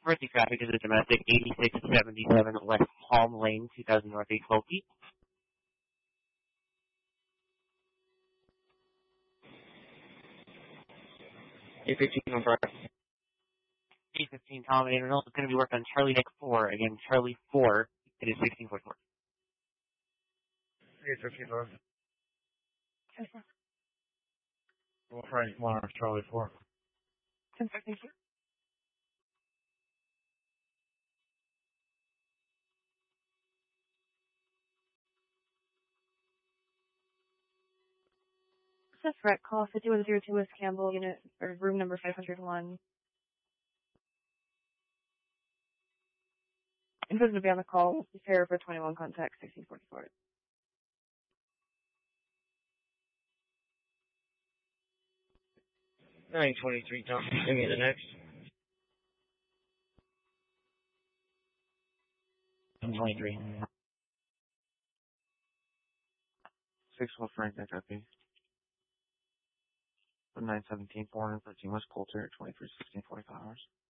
Emergency traffic is a domestic 8677 West Palm Lane, 2000 North 812 815 on Friday. 815 Tom and Reynolds is going to be worked on Charlie Nick 4. Again, Charlie 4. It is 1644. 815 North. Okay, sir. Well, Frank Mars, Charlie 4. 10 sir, thank you. Suspect call 5102 West Campbell, unit, or room number 501. Info to be on the call. Prepare for 21 contact 1644. 923, Tom. Give me the next. 923. 6 Frank, that copy. 917, 413 West Coulter, 2316, 45 hours.